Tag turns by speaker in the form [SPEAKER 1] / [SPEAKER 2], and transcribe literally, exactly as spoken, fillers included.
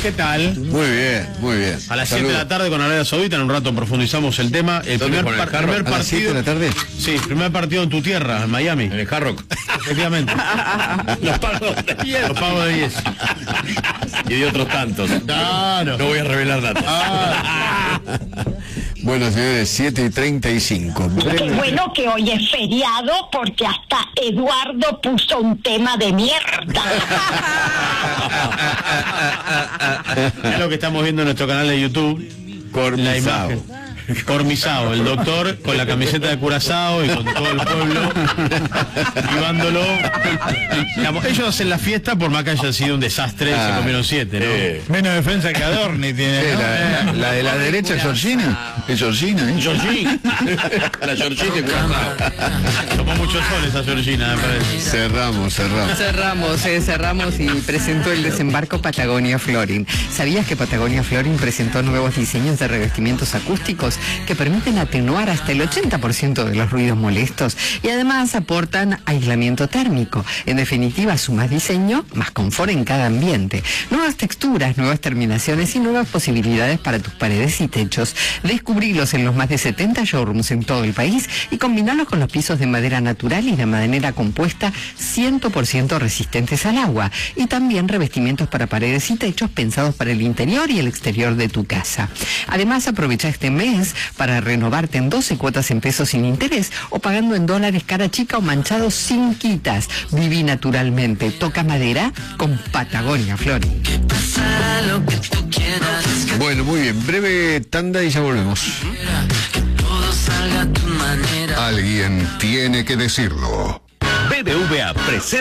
[SPEAKER 1] ¿Qué tal?
[SPEAKER 2] Muy bien, muy bien.
[SPEAKER 1] A las siete de la tarde con Arabia Saudita, en un rato profundizamos el tema. El primer, par primer partido. ¿A las siete de la tarde? Sí, primer partido en tu tierra, en Miami.
[SPEAKER 2] En el Hard Rock.
[SPEAKER 1] Efectivamente.
[SPEAKER 2] Los pagos de diez.
[SPEAKER 1] Los pagos de diez.
[SPEAKER 2] Y de otros tantos.
[SPEAKER 1] Claro.
[SPEAKER 2] No voy a revelar datos.
[SPEAKER 1] Ah.
[SPEAKER 2] Bueno, señores, siete y treinta y cinco.
[SPEAKER 3] Qué bueno que hoy es feriado porque hasta Eduardo puso un tema de mierda.
[SPEAKER 1] Es lo que estamos viendo en nuestro canal de YouTube.
[SPEAKER 2] Cormisao.
[SPEAKER 1] La imagen. Cormisao, el doctor con la camiseta de Curazao y con todo el pueblo llevándolo. Digamos, ellos hacen la fiesta por más que haya sido un desastre, ah, se comieron siete, ¿no?
[SPEAKER 4] Eh. Menos defensa que Adorni tiene,
[SPEAKER 2] Sí,
[SPEAKER 4] ¿no?
[SPEAKER 2] la, la de la derecha es Georgina. Es Georgina, ¿eh?
[SPEAKER 1] Georgina.
[SPEAKER 2] La Georgina de Curazao.
[SPEAKER 1] Tomó mucho sol esa Georgina, me parece.
[SPEAKER 2] Cerramos, cerramos.
[SPEAKER 5] Cerramos, eh, cerramos y presentó el desembarco Patagonia Flooring. ¿Sabías que Patagonia Flooring presentó nuevos diseños de revestimientos acústicos que permiten atenuar hasta el ochenta por ciento de los ruidos molestos y además aportan aislamiento térmico? En definitiva, sumas diseño, más confort en cada ambiente. Nuevas texturas, nuevas terminaciones y nuevas posibilidades para tus paredes y techos. Descubrilos en los más de setenta showrooms en todo el país y combinarlos con los pisos de madera natural y de madera compuesta cien por ciento resistentes al agua. Y también revestimientos para paredes y techos pensados para el interior y el exterior de tu casa. Además, aprovecha este mes para renovarte en doce cuotas en pesos sin interés o pagando en dólares cara chica o manchados sin quitas. Viví naturalmente. Toca madera con Patagonia Flooring.
[SPEAKER 2] Bueno, muy bien. Breve tanda y ya volvemos.
[SPEAKER 6] Alguien tiene que decirlo.
[SPEAKER 7] B B V A presenta